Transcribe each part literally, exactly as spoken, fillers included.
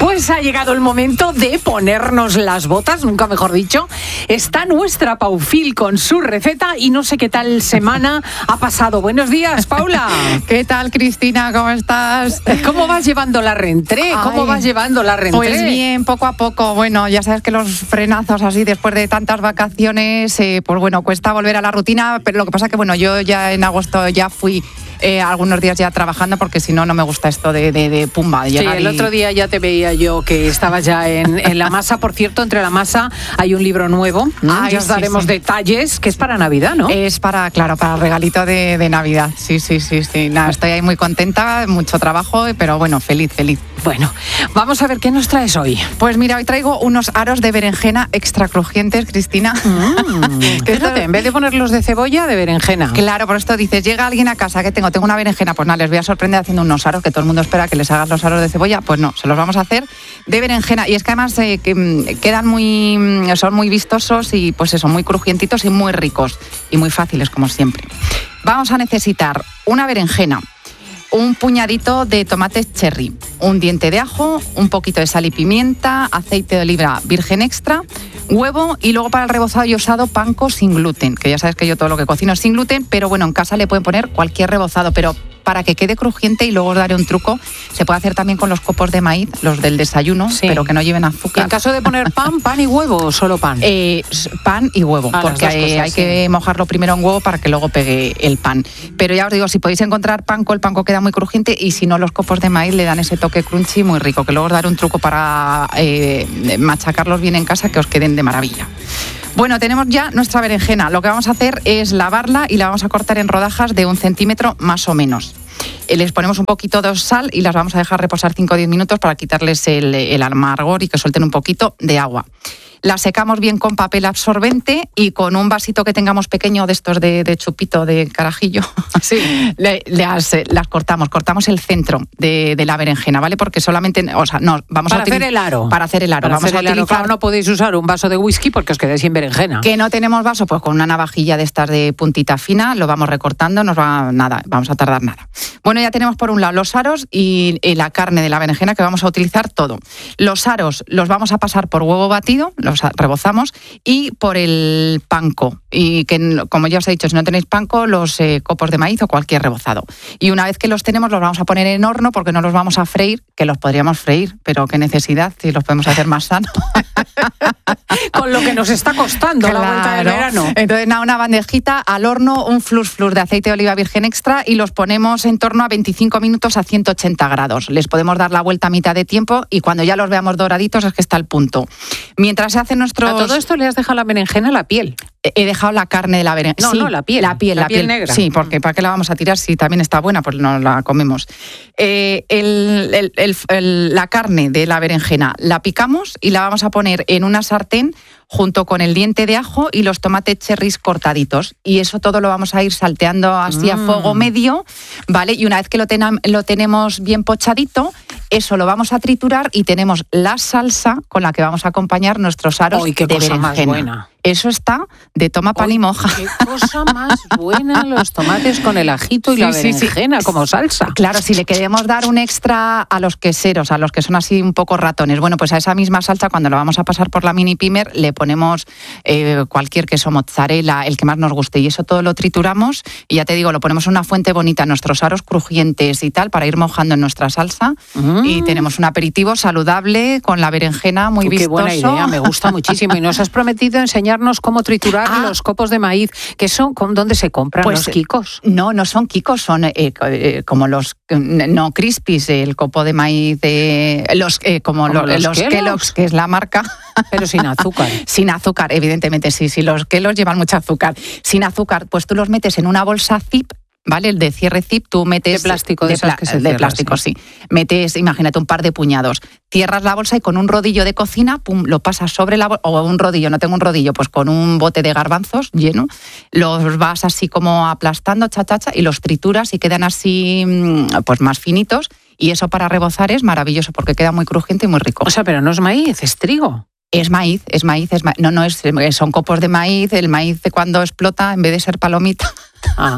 Pues ha llegado el momento de ponernos las botas, nunca mejor dicho. Está nuestra Paufil con su receta y no sé qué tal semana ha pasado. Buenos días, Paula. ¿Qué tal, Cristina? ¿Cómo estás? ¿Cómo vas llevando la rentré? ¿Cómo Ay, vas llevando la rentré? Pues bien, poco a poco. Bueno, ya sabes que los frenazos así después de tantas vacaciones, eh, pues bueno, cuesta volver a la rutina, pero lo que pasa que bueno, yo ya en agosto ya fui Eh, algunos días ya trabajando porque si no, no me gusta esto de, de, de pumba. De sí, el y... otro día ya te veía yo que estabas ya en, en la masa. Por cierto, entre la masa hay un libro nuevo. Ay, ya os daremos sí, sí. detalles, que es para Navidad, ¿no? Es para, claro, para el regalito de, de Navidad. Sí, sí, sí, sí. Nada, estoy ahí muy contenta, mucho trabajo, pero bueno, feliz, feliz. Bueno, vamos a ver qué nos traes hoy. Pues mira, hoy traigo unos aros de berenjena extra crujientes, Cristina. Mm, espérate, en vez de ponerlos de cebolla, de berenjena. Claro, por esto dices, llega alguien a casa, que tengo? Tengo una berenjena, pues nada, les voy a sorprender haciendo unos aros, que todo el mundo espera que les hagas los aros de cebolla. Pues no, se los vamos a hacer de berenjena. Y es que además eh, que, quedan muy, son muy vistosos y pues eso, muy crujientitos y muy ricos. Y muy fáciles, como siempre. Vamos a necesitar una berenjena, un puñadito de tomates cherry, un diente de ajo, un poquito de sal y pimienta, aceite de oliva virgen extra, huevo y luego para el rebozado yo he usado panko sin gluten, que ya sabes que yo todo lo que cocino es sin gluten, pero bueno, en casa le pueden poner cualquier rebozado, pero para que quede crujiente, y luego os daré un truco, se puede hacer también con los copos de maíz, los del desayuno, sí, pero que no lleven azúcar. En caso de poner pan, pan y huevo o solo pan. Eh, pan y huevo, ah, porque hay, cosas, hay sí. que mojarlo primero en huevo para que luego pegue el pan. Pero ya os digo, si podéis encontrar panko, el panko queda muy crujiente, y si no, los copos de maíz le dan ese toque crunchy muy rico, que luego os daré un truco para eh, machacarlos bien en casa, que os queden de maravilla. Bueno, tenemos ya nuestra berenjena. Lo que vamos a hacer es lavarla y la vamos a cortar en rodajas de un centímetro más o menos. Les ponemos un poquito de sal y las vamos a dejar reposar cinco o diez minutos para quitarles el, el amargor y que suelten un poquito de agua. Las secamos bien con papel absorbente y con un vasito que tengamos pequeño de estos de, de chupito de carajillo, sí. le, las, las cortamos, cortamos el centro de, de la berenjena, ¿vale? Porque solamente, o sea, no, vamos para a utilizar... hacer el aro. Para hacer el aro. Para vamos hacer a el utilizar... aro, claro, no podéis usar un vaso de whisky porque os quedáis sin berenjena. Que no tenemos vaso, pues con una navajilla de estas de puntita fina, lo vamos recortando, nos va nada, vamos a tardar nada. Bueno, ya tenemos por un lado los aros y, y la carne de la berenjena que vamos a utilizar todo. Los aros los vamos a pasar por huevo batido, los rebozamos, y por el panko. Y que, como ya os he dicho, si no tenéis panko, los eh, copos de maíz o cualquier rebozado. Y una vez que los tenemos, los vamos a poner en horno porque no los vamos a freír, que los podríamos freír, pero qué necesidad si los podemos hacer más sanos. Con lo que nos está costando claro. la vuelta de verano. Entonces, nada, una bandejita al horno, un flus flus de aceite de oliva virgen extra y los ponemos en torno a veinticinco minutos a ciento ochenta grados. Les podemos dar la vuelta a mitad de tiempo y cuando ya los veamos doraditos es que está el punto. Mientras se hacen nuestros... A todo esto le has dejado la berenjena, la piel. He dejado la carne de la berenjena. No, sí, no, la piel. La piel, la la piel, piel negra. Sí, porque ¿para qué la vamos a tirar? Si también está buena, pues no la comemos. Eh, el, el, el, el, la carne de la berenjena la picamos y la vamos a poner en una sartén junto con el diente de ajo y los tomates cherries cortaditos. Y eso todo lo vamos a ir salteando así mm. a fuego medio, ¿vale? Y una vez que lo, ten, lo tenemos bien pochadito, eso lo vamos a triturar y tenemos la salsa con la que vamos a acompañar nuestros aros ¡Ay, qué de cosa berenjena! Más buena. Eso está de toma pan y moja. ¡Qué cosa más buena! Los tomates con el ajito y sí, la berenjena sí, sí. como salsa. Claro, si le queremos dar un extra a los queseros, a los que son así un poco ratones, bueno, pues a esa misma salsa, cuando lo vamos a pasar por la mini pimer, le ponemos eh, cualquier queso mozzarella, el que más nos guste, y eso todo lo trituramos y ya te digo, lo ponemos en una fuente bonita, nuestros aros crujientes y tal, para ir mojando en nuestra salsa mm. y tenemos un aperitivo saludable con la berenjena muy vistoso. Qué buena idea, me gusta muchísimo. Y nos has prometido enseñar cómo triturar ah. los copos de maíz, que son ¿dónde se compran pues, los kikos? No, no son kikos, son eh, eh, como los no crispies, el copo de maíz, eh, los eh, como, como lo, los, los Kellogg's? Kellogg's, que es la marca. Pero sin azúcar. Sin azúcar, evidentemente, sí, sí, los Kellogg's llevan mucho azúcar. Sin azúcar, pues tú los metes en una bolsa zip, ¿vale? El de cierre zip, tú metes... De plástico, de, de, pla- que se de cierra, plástico, sí. sí. Metes, imagínate, un par de puñados. Cierras la bolsa y con un rodillo de cocina, pum, lo pasas sobre la bolsa, o un rodillo, no tengo un rodillo, pues con un bote de garbanzos lleno, los vas así como aplastando, chachacha, y los trituras y quedan así, pues más finitos. Y eso para rebozar es maravilloso porque queda muy crujiente y muy rico. O sea, pero no es maíz, es trigo. Es maíz, es maíz, es maíz. No, no, es, son copos de maíz. El maíz de cuando explota, en vez de ser palomita, ah.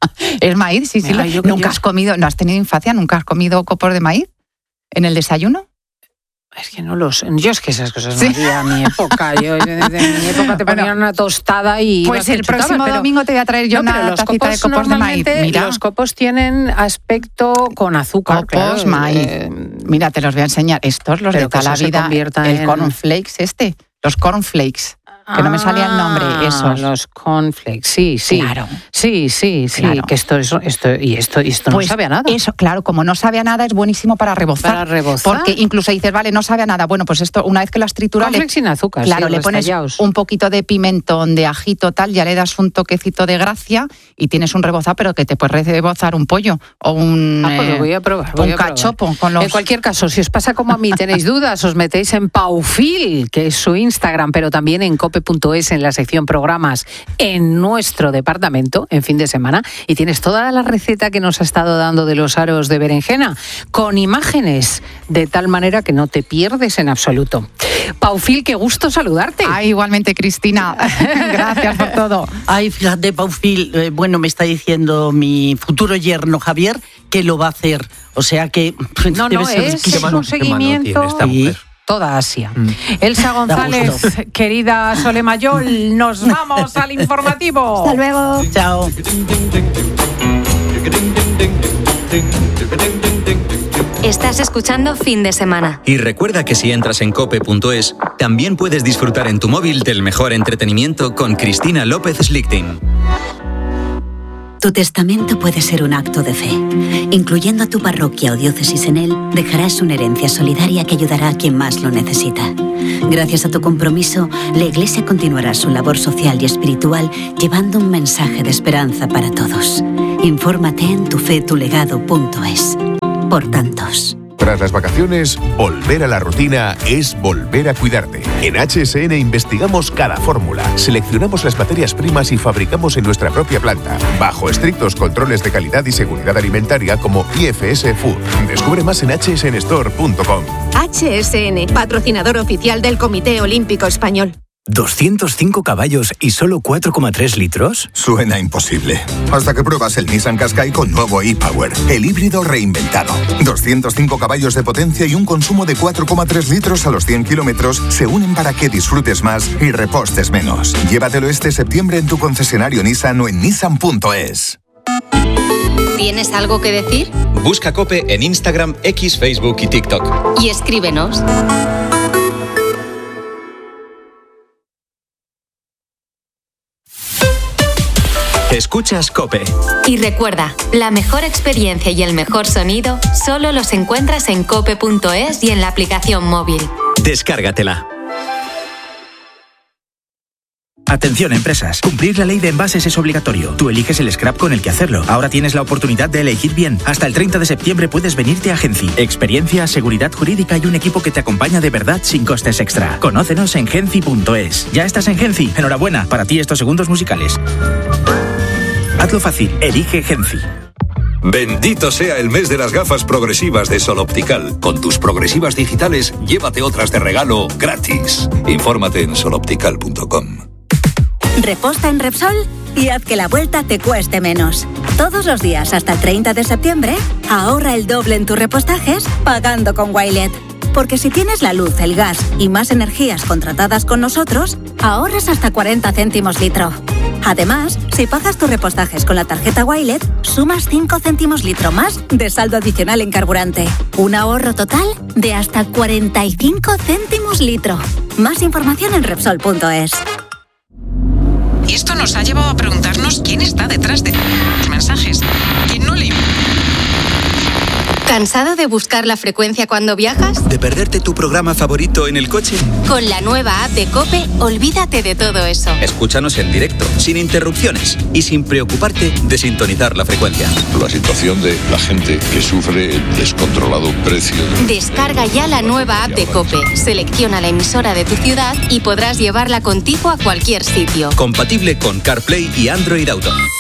es maíz, sí, sí. Mira, yo, ¿Nunca yo... has comido, no has tenido infancia, nunca has comido copos de maíz en el desayuno? Es que no lo sé. Yo es que esas cosas no había en mi época. Yo desde mi época te ponían bueno, una tostada y... Pues el chutabas, próximo pero, domingo te voy a traer yo no, una tacita de copos de maíz. Mira. Los copos tienen aspecto con azúcar. Copos, claro, maíz. Eh, Mira, te los voy a enseñar. Estos, los de toda la vida. El en... cornflakes este. Los cornflakes. Que no me salía el nombre, esos. Los cornflakes, sí, sí. Claro. Sí, sí, sí. Claro. Que esto, esto, esto, y esto, y esto pues no sabe a nada. Eso, claro, como no sabe a nada, es buenísimo para rebozar. Para rebozar. Porque incluso dices, vale, no sabe a nada. Bueno, pues esto, una vez que lo has triturado. Cornflakes sin azúcar, claro, sí, le pones restallados. Un poquito de pimentón, de ajito, tal, ya le das un toquecito de gracia y tienes un rebozado, pero que te puedes rebozar un pollo o un. Ah, pues lo voy a probar. Voy un a probar. cachopo. Con los... En cualquier caso, si os pasa como a mí, tenéis dudas, os metéis en Paufil, que es su Instagram, pero también en cope punto es, en la sección programas en nuestro departamento en fin de semana, y tienes toda la receta que nos ha estado dando de los aros de berenjena con imágenes, de tal manera que no te pierdes en absoluto. Paufil, qué gusto saludarte. Ay, igualmente, Cristina. Gracias por todo. Ay, fíjate, Paufil, eh, bueno, me está diciendo mi futuro yerno Javier que lo va a hacer, o sea que... No, no, es, es un seguimiento... Toda Asia. Mm. Elsa González, querida Sole Mayol, nos vamos al informativo. Hasta luego. Chao. Estás escuchando Fin de Semana. Y recuerda que si entras en cope punto es, también puedes disfrutar en tu móvil del mejor entretenimiento con Cristina López Slichting. Tu testamento puede ser un acto de fe. Incluyendo a tu parroquia o diócesis en él, dejarás una herencia solidaria que ayudará a quien más lo necesita. Gracias a tu compromiso, la Iglesia continuará su labor social y espiritual llevando un mensaje de esperanza para todos. Infórmate en tufetulegado punto es. Por tantos. Tras las vacaciones, volver a la rutina es volver a cuidarte. En H S N investigamos cada fórmula, seleccionamos las materias primas y fabricamos en nuestra propia planta, bajo estrictos controles de calidad y seguridad alimentaria como I F S Food. Descubre más en hache ese ene store punto com. H S N, patrocinador oficial del Comité Olímpico Español. ¿doscientos cinco caballos y solo cuatro coma tres litros? Suena imposible. Hasta que pruebas el Nissan Qashqai con nuevo e-Power, el híbrido reinventado. doscientos cinco caballos de potencia y un consumo de cuatro coma tres litros a los cien kilómetros se unen para que disfrutes más y repostes menos. Llévatelo este septiembre en tu concesionario Nissan o en nissan punto es. ¿Tienes algo que decir? Busca COPE en Instagram, X, Facebook y TikTok. Y escríbenos. Escuchas COPE. Y recuerda, la mejor experiencia y el mejor sonido solo los encuentras en cope punto es y en la aplicación móvil. Descárgatela. Atención, empresas. Cumplir la ley de envases es obligatorio. Tú eliges el scrap con el que hacerlo. Ahora tienes la oportunidad de elegir bien. Hasta el treinta de septiembre puedes venirte a Genci. Experiencia, seguridad jurídica y un equipo que te acompaña de verdad sin costes extra. Conócenos en genci punto es. Ya estás en Genci. Enhorabuena. Para ti estos segundos musicales. Hazlo fácil. Elige Genci. Bendito sea el mes de las gafas progresivas de Sol Optical. Con tus progresivas digitales, llévate otras de regalo gratis. Infórmate en sol optical punto com. Reposta en Repsol y haz que la vuelta te cueste menos. Todos los días hasta el treinta de septiembre, ahorra el doble en tus repostajes pagando con Wilet. Porque si tienes la luz, el gas y más energías contratadas con nosotros, ahorras hasta cuarenta céntimos litro. Además, si pagas tus repostajes con la tarjeta Wilet, sumas cinco céntimos litro más de saldo adicional en carburante. Un ahorro total de hasta cuarenta y cinco céntimos litro. Más información en Repsol punto es. Y esto nos ha llevado a preguntarnos quién está detrás de los mensajes. ¿Quién no le... ¿Cansado de buscar la frecuencia cuando viajas? ¿De perderte tu programa favorito en el coche? Con la nueva app de COPE, olvídate de todo eso. Escúchanos en directo, sin interrupciones y sin preocuparte de sintonizar la frecuencia. La situación de la gente que sufre el descontrolado precio. Descarga ya la nueva app de COPE, selecciona la emisora de tu ciudad y podrás llevarla contigo a cualquier sitio. Compatible con CarPlay y Android Auto.